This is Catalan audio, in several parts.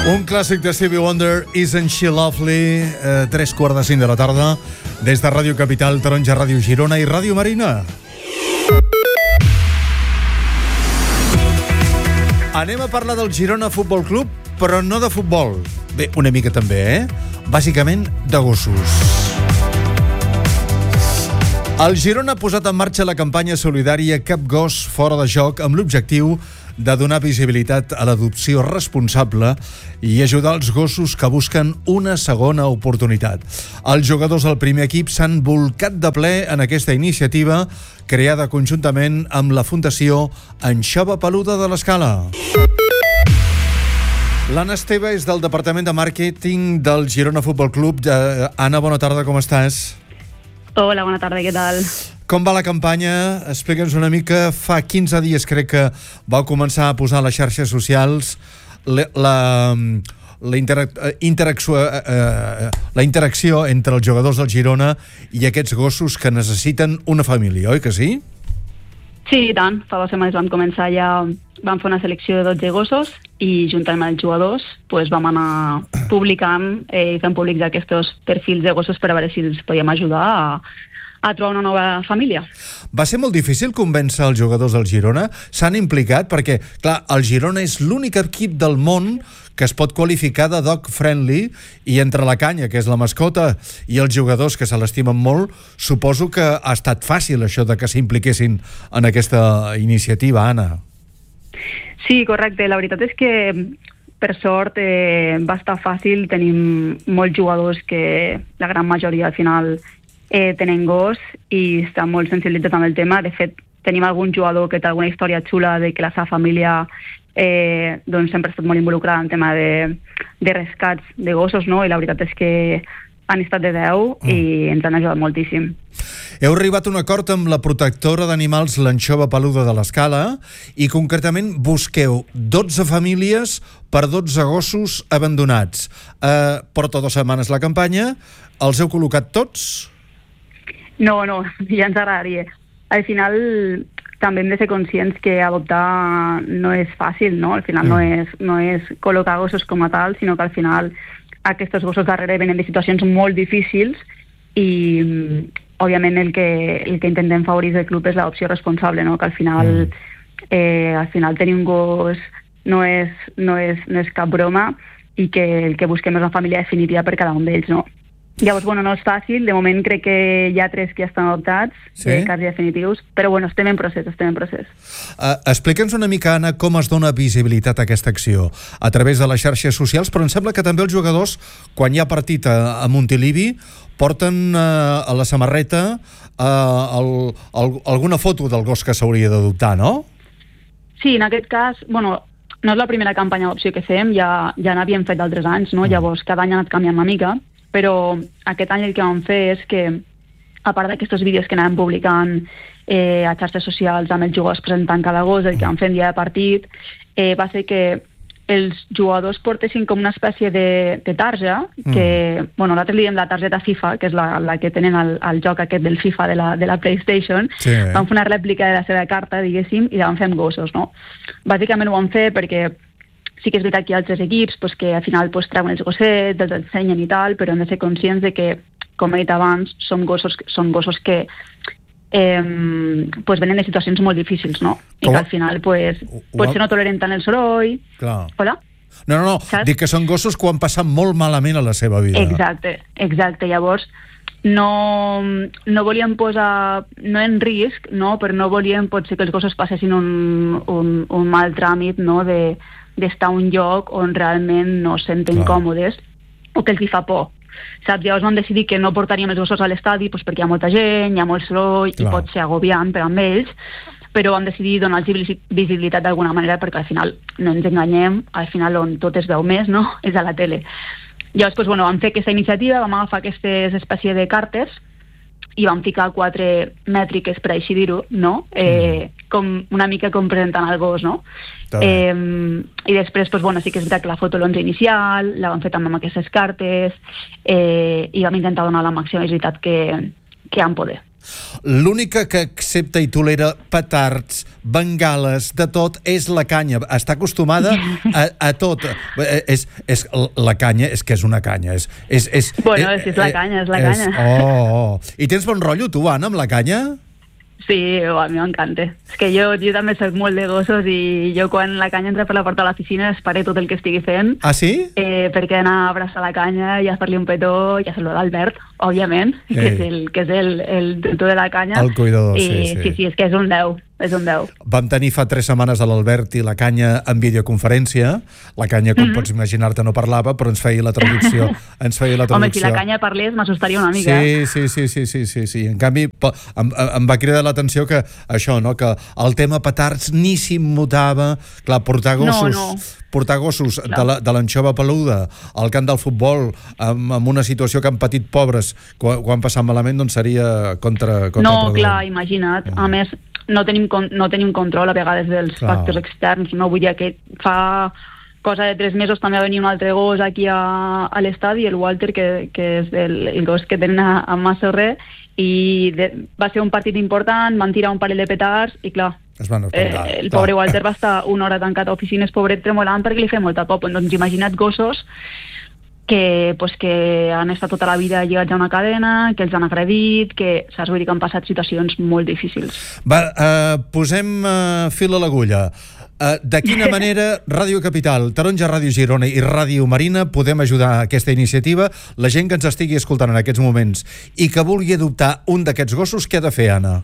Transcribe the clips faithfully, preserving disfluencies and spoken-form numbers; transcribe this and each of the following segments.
Un clàssic de Stevie Wonder, Isn't She Lovely, eh, tres quarts de cinc de la tarda, des de Ràdio Capital, Taronja, Ràdio Girona i Ràdio Marina. Anem a parlar del Girona Futbol Club, però no de futbol. Bé, una mica també, eh? Bàsicament de gossos. El Girona ha posat en marxa la campanya solidària Cap gos fora de joc amb l'objectiu de donar visibilitat a l'adopció responsable i ajudar els gossos que busquen una segona oportunitat. Els jugadors del primer equip s'han bolcat de ple en aquesta iniciativa creada conjuntament amb la Fundació Anxova Peluda de l'Escala. L'Anna Esteve és del Departament de Màrqueting del Girona Futbol Club. Anna, bona tarda, com estàs? Hola, bona tarda, què tal? Com va la campanya? Explica'ns una mica. Fa quinze dies crec que vau començar a posar a les xarxes socials la, la, la, interac interacció, eh, la interacció entre els jugadors del Girona i aquests gossos que necessiten una família, oi que sí? Sí, i tant. Fa dues setmanes vam començar ja, vam fer una selecció de dotze gossos i juntament amb els jugadors pues, vam anar publicant eh, i fent públics aquests perfils de gossos per a veure si els podíem ajudar a a trobar una nova família. Va ser molt difícil convèncer els jugadors del Girona? S'han implicat? Perquè, clar, el Girona és l'únic equip del món que es pot qualificar de dog friendly i entre la canya, que és la mascota, i els jugadors que se l'estimen molt, suposo que ha estat fàcil això de que s'impliquessin en aquesta iniciativa, Anna. Sí, correcte. La veritat és que per sort eh, va estar fàcil. Tenim molts jugadors que la gran majoria al final Eh, tenen gos i estan molt sensibilitzats amb el tema. De fet, tenim algun jugador que té alguna història xula de que la seva família eh, doncs sempre ha estat molt involucrada en tema de, de rescats de gossos, no? I la veritat és que han estat de deu mm. i ens han ajudat moltíssim. Heu arribat a un acord amb la protectora d'animals l'Anxova Peluda de l'Escala i concretament busqueu dotze famílies per dotze gossos abandonats. Eh, porta dues setmanes la campanya. Els heu col·locat tots? No, no, ja ens agradaria. Al final també hem de ser conscients que adoptar no és fàcil, no? Al final mm. no, és, no és col·locar gossos com a tal, sinó que al final aquests gossos darrere venen de situacions molt difícils i òbviament el que, el que intentem favorir del club és l'adopció responsable, no? Que al final, mm. eh, al final tenir un gos no és, no, és, no és cap broma i que el que busquem és una família definitiva per cada un d'ells, no? Llavors, bueno, no és fàcil. De moment crec que hi ha tres que ja estan adoptats, sí? eh, quasi definitius, però bueno, estem en procés, estem en procés. Uh, Explica'ns una mica, Anna, com es dona visibilitat a aquesta acció a través de les xarxes socials, però em sembla que també els jugadors, quan hi ha partit a, a Montilivi, porten uh, a la samarreta uh, el, el, alguna foto del gos que s'hauria d'adoptar, no? Sí, en aquest cas, bueno, no és la primera campanya d'adopció que fem, ja, ja n'havíem fet d'altres anys, no? Mm. Llavors cada any ha anat canviant una mica, però aquest any el que vam fer és que, a part d'aquests vídeos que anàvem publicant eh, a xarxes socials amb els jugadors presentant cada gos, el que vam fer en dia de partit, eh, va ser que els jugadors portessin com una espècie de, de tarja, que, mm. bueno, nosaltres li diem la targeta FIFA, que és la, la que tenen al, al joc aquest del FIFA de la, de la PlayStation. Sí. Vam fer una rèplica de la seva carta, diguéssim, i la vam fer amb gossos, no? Bàsicament ho vam fer perquè sí que és veritat que hi ha altres equips pues, que al final pues, treuen els gossets, els ensenyen i tal, però hem de ser conscients de que, com he dit abans, són gossos, són gossos que eh, pues, venen de situacions molt difícils, no? I que al final pues, potser no toleren tant el soroll. Clar. Hola? No, no, no. Saps? Dic que són gossos que ho han passat molt malament a la seva vida. Exacte, exacte. Llavors, no, no volíem posar, no en risc, no? Però no volíem potser que els gossos passessin un, un, un mal tràmit, no? De d'estar a un lloc on realment no es senten Clar. Còmodes o que els hi fa por. Saps? Llavors vam decidir que no portaríem els gossos a l'estadi pues, perquè hi ha molta gent, hi ha molt soroll Clar. I pot ser agobiant per amb ells, però vam decidir donar-los visibilitat d'alguna manera perquè al final no ens enganyem, al final on tot es veu més, no? És a la tele. Llavors pues, bueno, vam fer aquesta iniciativa, vam agafar aquestes espècies de cartes i vam ficar quatre mètriques, per així dir-ho, no? Eh, mm. com, una mica com presentant el gos, no? Eh, I després, pues, bueno, sí que és veritat que la foto l'onze inicial, la vam fer també amb aquestes cartes, eh, i vam intentar donar la màxima visibilitat que, que vam poder. L'única que accepta i tolera petards, bengales, de tot, és la canya. Està acostumada a, a tot. És, és, la canya és que és una canya. És, és, és, bueno, és, és la canya, és la canya. És, oh, oh. I tens bon rotllo, tu, Anna, amb la canya? Sí, oh, a mi m'encanta. És que jo, jo també soc molt de gossos i jo quan la canya entra per la porta de l'oficina esperé tot el que estigui fent. Ah, sí? Eh, perquè anar a abraçar la canya i a fer-li un petó i a saludar l'Albert, òbviament, Ei. que és, el, que és el, el tutor de la canya. El cuidador, I, sí, sí. Sí, sí, és que és un deu. És un deu. Vam tenir fa tres setmanes a l'Albert i la canya en videoconferència. La canya, com mm-hmm. pots imaginar-te, no parlava, però ens feia la traducció. Ens feia la traducció. Home, si la canya parlés, m'assustaria una mica. Sí, sí, sí, sí, sí, sí, sí. En canvi, em, em va cridar l'atenció que això, no?, que el tema petards ni s'immutava. Clar, portar gossos... No, no. portar gossos Clar. de l'anxova peluda al camp del futbol amb, amb una situació que han patit pobres quan, quan passat malament, doncs seria contra, contra No, clar, imagina't. A més, no tenim, no tenim control a vegades dels Clar. factors externs, no? Vull dir que fa cosa de tres mesos també va venir un altre gos aquí a, a l'estadi, el Walter, que, que és el, el gos que tenen a, a Massorrer, i de, va ser un partit important, van tirar un parell de petards i clar, es van espantar, eh, el pobre Walter va estar una hora tancat a oficines, pobret, tremolant perquè li feia molta por. Doncs imagina't gossos que, pues, que han estat tota la vida lligats a una cadena, que els han agredit, que saps, vull dir que han passat situacions molt difícils. Va, uh, posem uh, fil a l'agulla. Uh, de quina manera Ràdio Capital, Taronja Ràdio Girona i Ràdio Marina podem ajudar a aquesta iniciativa? La gent que ens estigui escoltant en aquests moments i que vulgui adoptar un d'aquests gossos, què ha de fer, Anna?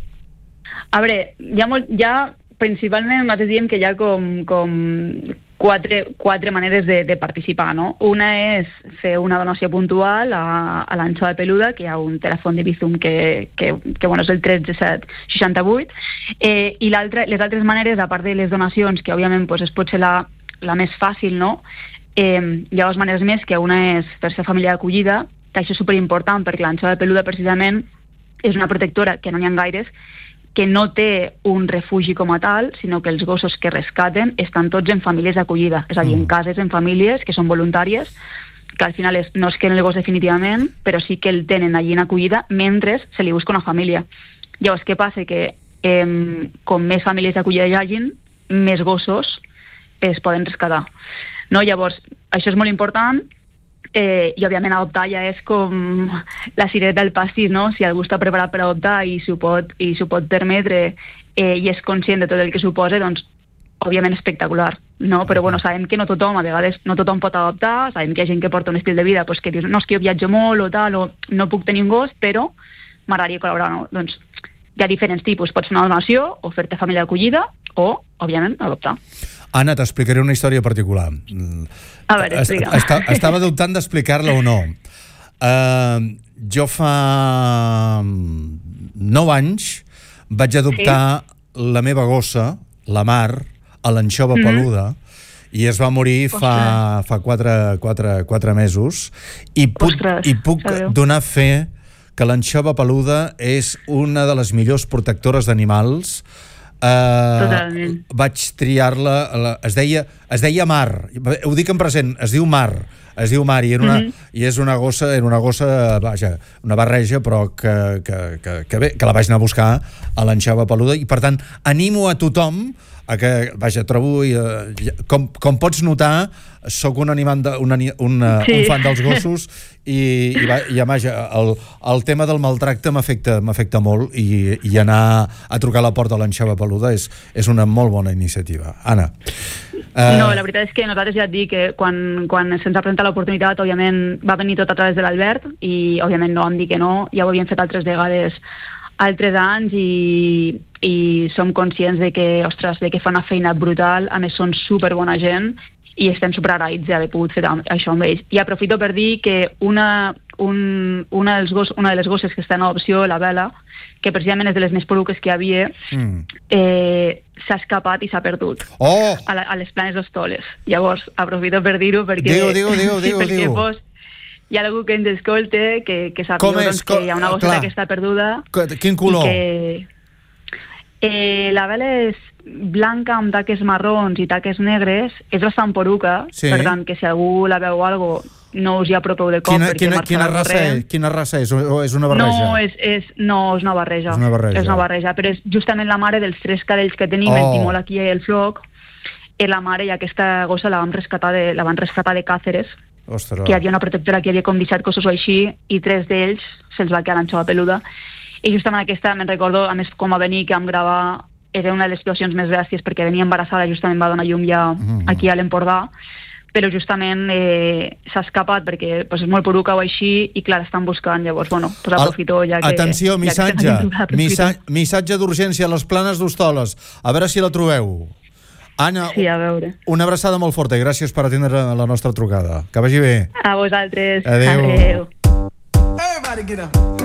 A veure, hi ha, molt, hi ha principalment, nosaltres diem que hi ha com, com quatre, quatre maneres de, de participar, no? Una és fer una donació puntual a, a l'anxova peluda, que hi ha un telèfon de Bizum que, que, que bueno, és el tretze set seixanta-vuit, eh, i les altres maneres, a part de les donacions, que òbviament pues, és potser la, la més fàcil, no? Eh, hi ha dues maneres més, que una és fer-se família d'acollida, que això és superimportant perquè l'anxova peluda precisament és una protectora, que no n'hi ha gaires, que no té un refugi com a tal, sinó que els gossos que rescaten estan tots en famílies d'acollida, és a dir, en cases, en famílies que són voluntàries, que al final és, no es queden el gos definitivament, però sí que el tenen allí en acollida mentre se li busca una família. Llavors, què passa? Que eh, com més famílies d'acollida hi hagin, més gossos es poden rescatar. No? Llavors, això és molt important. Eh, i òbviament adoptar ja és com la cireta del pastís, no? Si algú està preparat per adoptar i s'ho pot, i s'ho pot permetre eh, i és conscient de tot el que suposa, doncs òbviament espectacular, no? Però bueno, sabem que no tothom, a vegades no tothom pot adoptar, sabem que hi ha gent que porta un estil de vida pues, que dius, no, és que jo viatjo molt o tal, o no puc tenir un gos, però m'agradaria col·laborar, no? Doncs hi ha diferents tipus, pots fer una donació o fer-te família d'acollida o, òbviament, adoptar. Anna, t'explicaré una història particular. A veure, explica. Està, estava dubtant d'explicar-la o no. Uh, jo fa nou anys vaig adoptar sí? la meva gossa, la Mar, a l'anxova mm-hmm. peluda, i es va morir fa, fa quatre, quatre, quatre mesos, i puc, Ostres, i puc donar fe que l'anxova peluda és una de les millors protectores d'animals. Uh, vaig triar-la, es deia es deia Mar, ho dic en present, es diu Mar, es diu Mar i, era una, mm-hmm. i és una gossa, era una gossa, vaja, una barreja, però que, que, que, que bé, que la vaig anar a buscar a l'anxova peluda, i per tant animo a tothom a que, vaja, trobo, uh, com, com pots notar, sóc un animant de, un, un, uh, sí. un fan dels gossos i, i, va, i vaja, el, el tema del maltracte m'afecta m'afecta molt i, i anar a trucar a la porta a l'anxova peluda és, és una molt bona iniciativa. Anna. Uh... No, la veritat és que nosaltres ja et dic que quan, quan se'ns ha presentat l'oportunitat, òbviament va venir tot a través de l'Albert i òbviament no vam dir que no, ja ho havíem fet altres vegades altres anys i, i som conscients de que, ostres, de que fa una feina brutal, a més són superbona gent i estem superagraïts d'haver pogut fer això amb ells. I aprofito per dir que una, un, una, dels gos, una de les gosses que està en adopció, la Bela, que precisament és de les més poruques que hi havia, mm. eh, s'ha escapat i s'ha perdut oh! a, la, a les planes d'Hostoles. Llavors, aprofito per dir-ho perquè... Diu, diu, diu, diu, perquè diu. Fos, hi ha algú que ens escolte, que, que sàpiga doncs, que hi ha una gosseta que està perduda. Quin color? Que Eh, la vela és blanca amb taques marrons i taques negres, és bastant poruca, sí. per tant, que si algú la veu o algo, no us hi apropeu de cop. Quina, perquè quina, quina, raça és, quina raça és? O és una barreja? No, és, és, no, és una barreja. És una barreja. És una barreja, però és justament la mare dels tres cadells que tenim, oh. el Timol aquí i el Floc, i la mare i aquesta gossa la van rescatar de, la van rescatar de Càceres, Ostres. que hi havia una protectora que hi havia com disset cossos o així, i tres d'ells se'ls va quedar l'anxova peluda. I justament aquesta, me'n recordo, a més, com va venir, que vam gravar, era una de les situacions més bèsties, perquè venia embarassada, justament va donar llum ja mm. aquí a l'Empordà, però justament eh, s'ha escapat perquè pues, és molt poruca o així, i clar, estan buscant, llavors, bueno, pues aprofito ja que... Atenció, missatge, ja que missatge, missatge d'urgència a les Planes d'Hostoles, a veure si la trobeu. Anna, sí, a veure. Una abraçada molt forta i gràcies per atendre la nostra trucada. Que vagi bé. A vosaltres. Adéu. Adéu. Everybody get up.